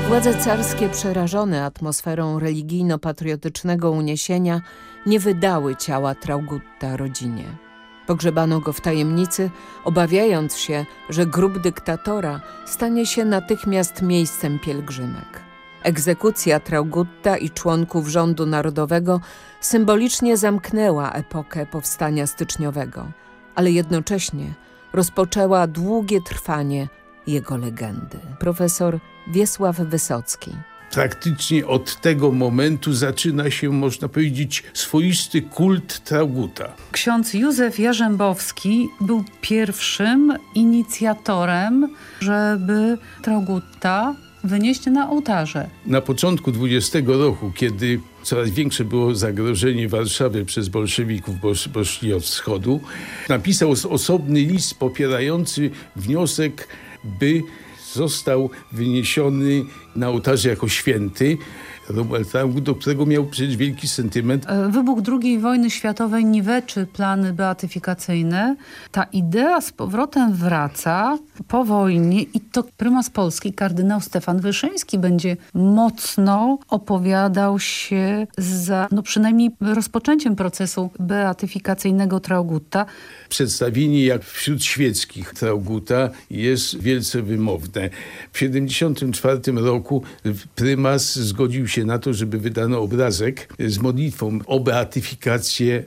Władze carskie, przerażone atmosferą religijno-patriotycznego uniesienia, nie wydały ciała Traugutta rodzinie. Pogrzebano go w tajemnicy, obawiając się, że grób dyktatora stanie się natychmiast miejscem pielgrzymek. Egzekucja Traugutta i członków rządu narodowego symbolicznie zamknęła epokę powstania styczniowego, ale jednocześnie rozpoczęła długie trwanie jego legendy. Profesor Wiesław Wysocki. Praktycznie od tego momentu zaczyna się, można powiedzieć, swoisty kult Traugutta. Ksiądz Józef Jarzębowski był pierwszym inicjatorem, żeby Traugutta wynieść na ołtarze. Na początku 20 roku, kiedy coraz większe było zagrożenie Warszawy przez bolszewików, bo szli od wschodu, napisał osobny list popierający wniosek, by został wyniesiony na ołtarze jako święty Romuald Traugott, do którego miał przecież wielki sentyment. Wybuch II wojny światowej niweczy plany beatyfikacyjne. Ta idea z powrotem wraca po wojnie i to prymas Polski, kardynał Stefan Wyszyński, będzie mocno opowiadał się za przynajmniej rozpoczęciem procesu beatyfikacyjnego Traugutta. Przedstawienie jak wśród świeckich Traugutta jest wielce wymowne. W 1974 roku prymas zgodził się na to, żeby wydano obrazek z modlitwą o beatyfikację